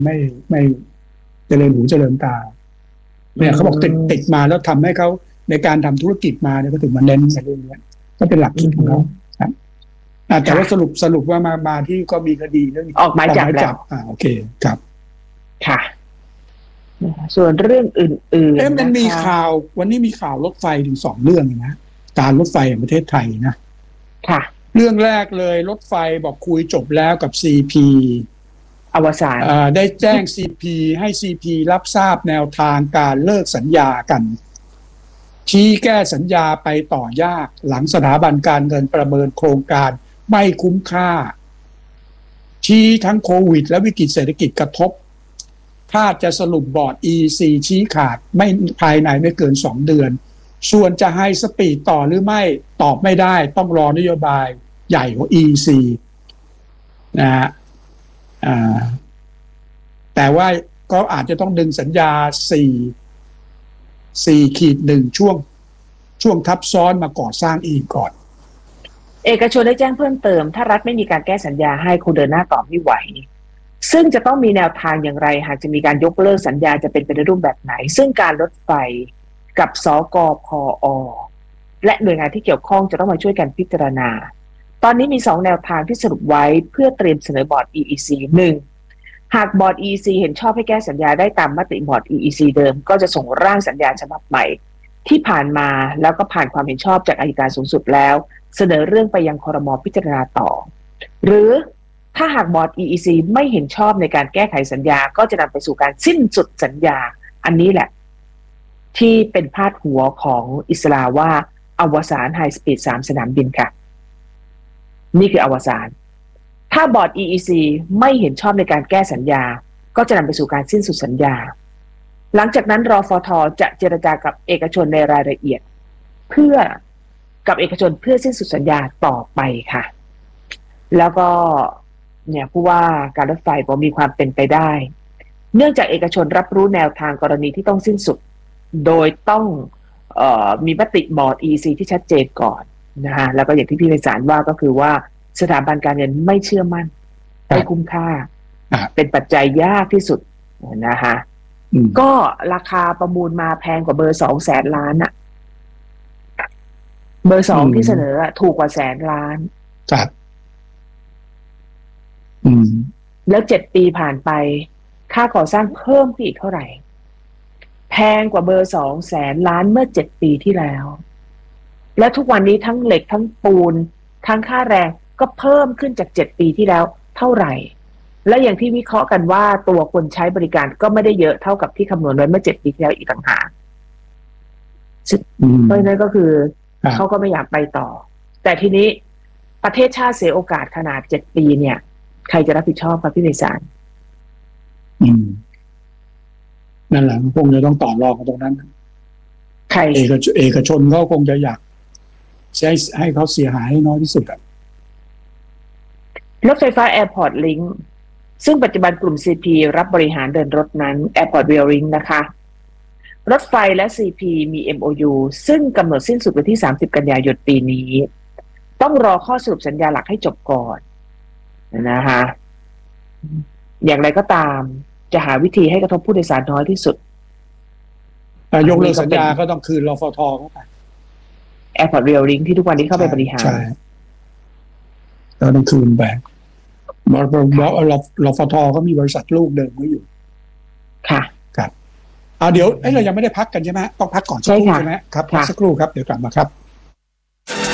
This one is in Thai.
ไม่เจริญหูเจริญตาเนี่ยเขาบอกติดมาแล้วทำให้เขาในการทำธุรกิจมาเนี่ยก็ถึงมาเน้นในเรื่องนี้ก็เป็นหลักคิดของเขาครับแต่ว่าสรุปว่ามาที่ก็มีคดีเรื่องออกหมายจับแล้วโอเคครับค่ะส่วนเรื่องอื่นๆมันมีข่าววันนี้มีข่าวรถไฟถึง2เรื่องนะการรถไฟแห่งประเทศไทยนะค่ะเรื่องแรกเลยรถไฟบอกคุยจบแล้วกับ CP อวสานได้แจ้ง CP ให้ CP รับทราบแนวทางการเลิกสัญญากันชี้แก้สัญญาไปต่อยากหลังสถาบันการเงินประเมินโครงการไม่คุ้มค่าชี้ทั้งโควิดและวิกฤตเศรษฐกิจกระทบคาดจะสรุปบอร์ด EC ชี้ขาดไม่ภายในไม่เกิน2เดือนส่วนจะให้สปีดต่อหรือไม่ตอบไม่ได้ต้องรอนโยบายใหญ่ของ EC นะฮะแต่ว่าก็อาจจะต้องดึงสัญญา4.1ช่วงทับซ้อนมาก่อสร้างอีกก่อนเอกชนได้แจ้งเพิ่มเติมถ้ารัฐไม่มีการแก้สัญญาให้คงเดินหน้าต่อไม่ไหวซึ่งจะต้องมีแนวทางอย่างไรหากจะมีการยกเลิกสัญญาจะเป็นไปในรูปแบบไหนซึ่งการรถไฟกับสกพอและหน่วยงานที่เกี่ยวข้องจะต้องมาช่วยกันพิจารณาตอนนี้มี2แนวทางที่สรุปไว้เพื่อเตรียมเสนอบอร์ด EEC 1หากบอร์ด EEC เห็นชอบให้แก้สัญญาได้ตามมติบอร์ด EEC เดิมก็จะส่งร่างสัญญาฉบับใหม่ที่ผ่านมาแล้วก็ผ่านความเห็นชอบจากอัยการสูงสุดแล้วเสนอเรื่องไปยังครม.พิจารณาต่อหรือถ้าหากบอร์ด EEC ไม่เห็นชอบในการแก้ไขสัญญาก็จะนำไปสู่การสิ้นสุดสัญญาอันนี้แหละที่เป็นพาดหัวของอิสลาว่าอวสานไฮสปีด3สนามบินค่ะนี่คืออวสานถ้าบอร์ด EEC ไม่เห็นชอบในการแก้สัญญาก็จะนำไปสู่การสิ้นสุดสัญญาหลังจากนั้นรฟท.จะเจรจากับเอกชนในรายละเอียดเพื่อสิ้นสุดสัญญาต่อไปค่ะแล้วก็เนี่ยผู้ว่าการรถไฟบอกมีความเป็นไปได้เนื่องจากเอกชนรับรู้แนวทางกรณีที่ต้องสิ้นสุดโดยต้องมีมติบอร์ด EC ที่ชัดเจนก่อนนะฮะแล้วก็อย่างที่พี่ไพศาลว่าก็คือว่าสถาบันการเงินไม่เชื่อมั่นไม่คุ้มค่าเป็นปัจจัยยากที่สุดนะฮะก็ราคาประมูลมาแพงกว่าเบอร์200,000 ล้านอะเบอร์2ที่เสนอถูกกว่า100,000 ล้านครับแล้ว7 ปีผ่านไปค่าก่อสร้างเพิ่มขึ้นอีกเท่าไหร่แพงกว่าเบอร์200,000 ล้านเมื่อ7 ปีที่แล้วและทุกวันนี้ทั้งเหล็กทั้งปูนทั้งค่าแรงก็เพิ่มขึ้นจาก7 ปีที่แล้วเท่าไหร่และอย่างที่วิเคราะห์กันว่าตัวคนใช้บริการก็ไม่ได้เยอะเท่ากับที่คำนวณไว้เมื่อ7 ปีที่แล้วอีกต่างหากเพราะฉะนั้นก็คือเขาก็ไม่อยากไปต่อแต่ทีนี้ประเทศชาติเสียโอกาสขนาด7 ปีเนี่ยใครจะรับผิดชอบครับพี่ไพศาลนั่นแหละคงจะต้องต่อรองกันตรงนั้นใครเอกชนเขาคงจะอยากให้เขาเสียหายให้น้อยที่สุดรถไฟฟ้า Airport Link ซึ่งปัจจุบันกลุ่ม CP รับบริหารเดินรถนั้น Airport Rail Link นะคะรถไฟและ CP มี MOU ซึ่งกำหนดสิ้นสุดวันที่30 กันยายนปีนี้ต้องรอข้อสรุปสัญญาหลักให้จบก่อนนะคะอย่างไรก็ตามจะหาวิธีให้กระทบผู้โดยสารน้อยที่สุดยกเลิกสัญญาก็ต้องคืนรฟท.เข้าไป Airport Rail Link ที่ทุกวันนี้เข้าไปบริหารใช่แล้วต้องคืนไปรฟท.ก็มีบริษัทลูกเดิมไว้อยู่ค่ะครับเดี๋ยวเรายังไม่ได้พักกันใช่ไหมต้องพักก่อนสักครู่ใช่ไหมครับพักสักครู่ครับเดี๋ยวกลับมาครับ